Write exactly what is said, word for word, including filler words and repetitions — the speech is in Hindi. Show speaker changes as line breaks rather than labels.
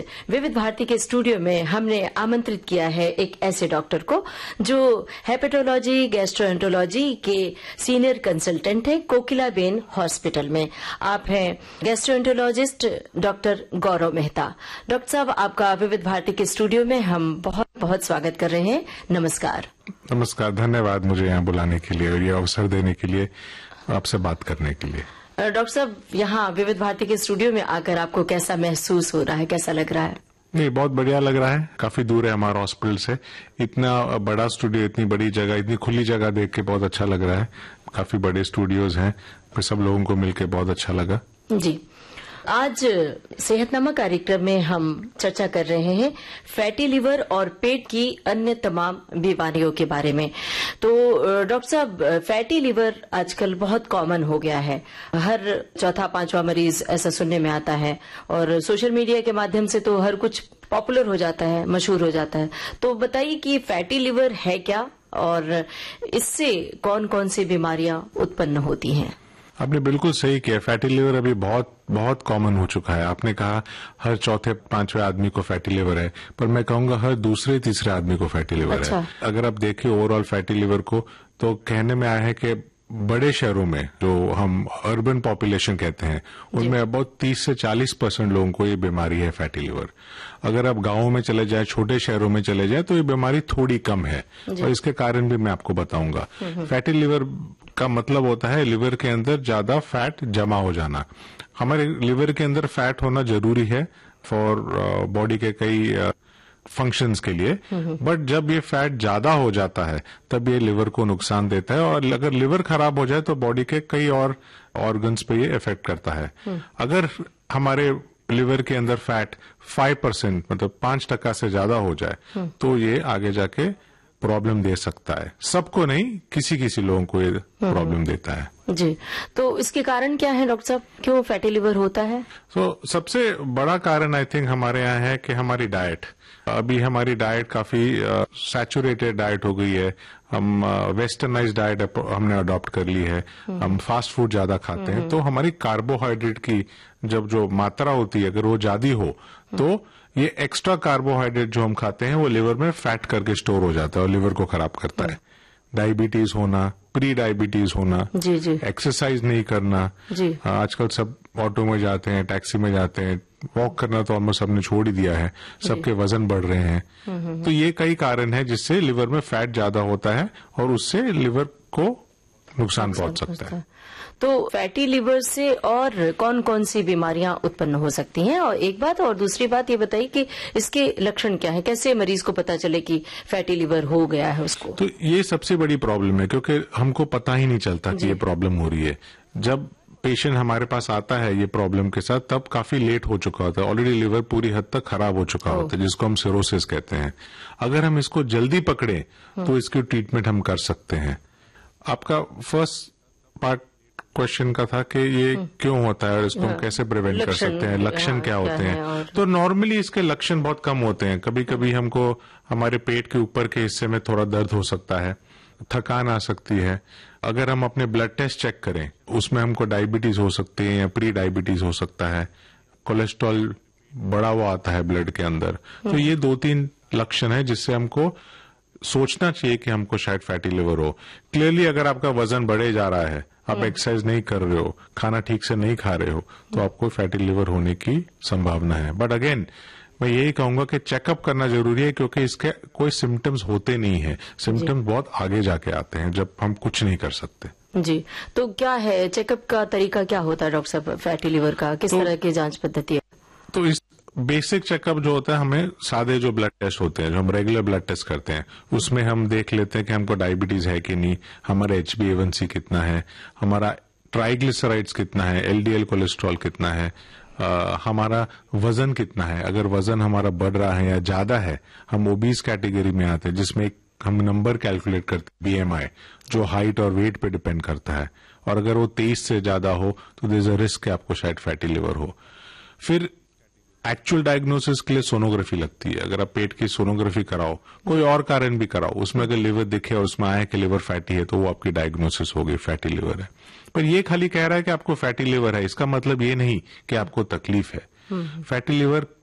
विविध भारती के स्टूडियो में हमने आमंत्रित किया है एक ऐसे डॉक्टर को जो हेपेटोलॉजी गैस्ट्रोएंटरोलॉजी के सीनियर कंसल्टेंट हैं कोकिलाबेन हॉस्पिटल में। आप हैं गैस्ट्रोएंटरोलॉजिस्ट डॉक्टर गौरव मेहता। डॉक्टर साहब, आपका विविध भारती के स्टूडियो में हम बहुत बहुत स्वागत कर रहे हैं। नमस्कार।
नमस्कार, धन्यवाद मुझे यहाँ बुलाने के लिए और ये अवसर देने के लिए, आपसे बात करने के लिए।
डॉक्टर साहब, यहाँ विविध भारती के स्टूडियो में आकर आपको कैसा महसूस हो रहा है, कैसा लग रहा है?
नहीं, बहुत बढ़िया लग रहा है। काफी दूर है हमारा हॉस्पिटल से। इतना बड़ा स्टूडियो, इतनी बड़ी जगह, इतनी खुली जगह देख के बहुत अच्छा लग रहा है। काफी बड़े स्टूडियोज हैं, फिर सब लोगों को मिलकर बहुत अच्छा लगा।
जी, आज सेहतनामा कार्यक्रम में हम चर्चा कर रहे हैं फैटी लिवर और पेट की अन्य तमाम बीमारियों के बारे में। तो डॉक्टर साहब, फैटी लिवर आजकल बहुत कॉमन हो गया है। हर चौथा पांचवा मरीज ऐसा सुनने में आता है और सोशल मीडिया के माध्यम से तो हर कुछ पॉपुलर हो जाता है, मशहूर हो जाता है। तो बताइए कि फैटी लिवर है क्या और इससे कौन कौन सी बीमारियां उत्पन्न होती हैं?
आपने बिल्कुल सही किया। फैटी लिवर अभी बहुत बहुत कॉमन हो चुका है। आपने कहा हर चौथे पांचवें आदमी को फैटी लिवर है, पर मैं कहूंगा हर दूसरे तीसरे आदमी को फैटी लिवर अच्छा। है। अगर आप देखें ओवरऑल फैटी लिवर को, तो कहने में आया है कि बड़े शहरों में जो हम अर्बन पॉपुलेशन कहते हैं उनमें अबाउट तीस से चालीस परसेंट लोगों को ये बीमारी है फैटी लिवर। अगर आप गांवों में चले जाए, छोटे शहरों में चले जाए, तो ये बीमारी थोड़ी कम है और इसके कारण भी मैं आपको बताऊंगा। फैटी लिवर का मतलब होता है लिवर के अंदर ज्यादा फैट जमा हो जाना। हमारे लिवर के अंदर फैट होना जरूरी है फॉर बॉडी के कई फंक्शंस के लिए, बट जब ये फैट ज्यादा हो जाता है तब ये लिवर को नुकसान देता है और अगर लिवर खराब हो जाए तो बॉडी के कई और ऑर्गन्स पे ये इफेक्ट करता है। अगर हमारे लिवर के अंदर फैट फाइव परसेंट मतलब पांच टका से ज्यादा हो जाए तो ये आगे जाके प्रॉब्लम दे सकता है। सबको नहीं, किसी किसी लोगों को ये प्रॉब्लम देता है।
जी, तो इसके कारण क्या है डॉक्टर साहब, क्यों फैटी लिवर होता है?
तो so, सबसे बड़ा कारण आई थिंक हमारे यहाँ है कि हमारी डाइट, अभी हमारी डाइट काफी सैचुरेटेड uh, डाइट हो गई है। हम वेस्टर्नाइज uh, डाइट हमने अडॉप्ट कर ली है। हम फास्ट फूड ज्यादा खाते हैं, तो हमारी कार्बोहाइड्रेट की जब जो मात्रा होती है अगर वो ज्यादा हो तो ये एक्स्ट्रा कार्बोहाइड्रेट जो हम खाते हैं वो लिवर में फैट करके स्टोर हो जाता है और लिवर को खराब करता है। डायबिटीज होना, प्री डायबिटीज होना,
जी जी,
एक्सरसाइज नहीं करना, जी, आजकल सब ऑटो में जाते हैं, टैक्सी में जाते हैं, वॉक करना तो ऑलमोस्ट सबने छोड़ ही दिया है, सबके वजन बढ़ रहे हैं। तो ये कई कारण है जिससे लिवर में फैट ज्यादा होता है और उससे लिवर को नुकसान पहुंच सकता है।
तो फैटी लिवर से और कौन कौन सी बीमारियां उत्पन्न हो सकती हैं? और एक बात और दूसरी बात ये बताइए कि इसके लक्षण क्या है, कैसे मरीज को पता चले कि फैटी लिवर हो गया है उसको?
तो ये सबसे बड़ी प्रॉब्लम है क्योंकि हमको पता ही नहीं चलता कि ये प्रॉब्लम हो रही है। जब पेशेंट हमारे पास आता है ये प्रॉब्लम के साथ तब काफी लेट हो चुका होता है, ऑलरेडी लिवर पूरी हद तक खराब हो चुका होता है, जिसको हम सिरोसिस कहते हैं। अगर हम इसको जल्दी पकड़े तो इसकी ट्रीटमेंट हम कर सकते हैं। आपका फर्स्ट पार्ट क्वेश्चन का था कि ये क्यों होता है और इसको हम कैसे प्रिवेंट कर सकते हैं, लक्षण क्या होते हैं? तो नॉर्मली इसके लक्षण बहुत कम होते हैं। कभी कभी हमको हमारे पेट के ऊपर के हिस्से में थोड़ा दर्द हो सकता है, थकान आ सकती है। अगर हम अपने ब्लड टेस्ट चेक करें उसमें हमको डायबिटीज हो सकती है या प्री डायबिटीज हो सकता है, कोलेस्ट्रॉल बढ़ा हुआ आता है ब्लड के अंदर। तो ये दो तीन लक्षण है जिससे हमको सोचना चाहिए कि हमको शायद फैटी लिवर हो। क्लियरली अगर आपका वजन बढ़े जा रहा है, आप एक्सरसाइज नहीं कर रहे हो, खाना ठीक से नहीं खा रहे हो, तो आपको फैटी लिवर होने की संभावना है। बट अगेन मैं यही कहूंगा कि चेकअप करना जरूरी है क्योंकि इसके कोई सिम्टम्स होते नहीं है। सिम्टम्स बहुत आगे जाके आते हैं जब हम कुछ नहीं कर सकते।
जी, तो क्या है चेकअप का तरीका, क्या होता है डॉक्टर साहब फैटी लिवर का? किस तो, तरह की जांच पद्धति है? तो
इस बेसिक चेकअप जो होता है, हमें सादे जो ब्लड टेस्ट होते हैं जो हम रेगुलर ब्लड टेस्ट करते हैं उसमें हम देख लेते हैं कि हमको डायबिटीज है कि नहीं, हमारा एच बी ए वन सी कितना है, हमारा ट्राइग्लिसराइड्स कितना है, एल डी एल कोलेस्ट्रॉल कितना है, आ, हमारा वजन कितना है। अगर वजन हमारा बढ़ रहा है या ज्यादा है, हम ओबीज कैटेगरी में आते हैं जिसमें एक हम नंबर कैलकुलेट करते हैं बी एम आई, जो हाइट और वेट पे डिपेंड करता है, और अगर वो तेईस से ज्यादा हो तो देयर इज अ रिस्क कि आपको शायद फैटी लिवर हो। फिर एक्चुअल डायग्नोसिस के लिए सोनोग्राफी लगती है। अगर आप पेट की सोनोग्राफी कराओ, कोई और कारण भी कराओ, उसमें अगर लिवर दिखे और उसमें आए कि लिवर फैटी है तो वो आपकी डायग्नोसिस होगी, फैटी लिवर है। पर ये खाली कह रहा है कि आपको फैटी लिवर है, इसका मतलब ये नहीं कि आपको तकलीफ है। Fatty liver